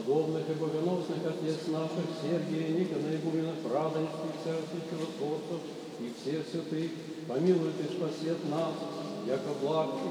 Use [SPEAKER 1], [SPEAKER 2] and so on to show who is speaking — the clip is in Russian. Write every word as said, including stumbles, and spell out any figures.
[SPEAKER 1] преподобных и богоносных отец наших Сергия, Никона, игуменов, радонских церкви, чудотворцев и всех святых, помилуй и спаси от нас, яко благ